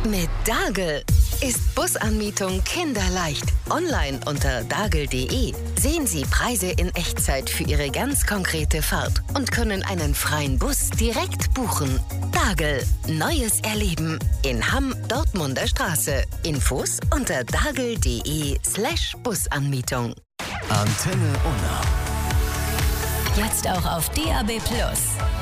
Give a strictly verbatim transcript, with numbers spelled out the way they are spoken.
Mit Dagel ist Busanmietung kinderleicht. Online unter dagel punkt de sehen Sie Preise in Echtzeit für Ihre ganz konkrete Fahrt und können einen freien Bus direkt buchen. Dagel, neues Erleben in Hamm, Dortmunder Straße. Infos unter dagel punkt de slash Busanmietung. Antenne Unna. Jetzt auch auf D A B Plus.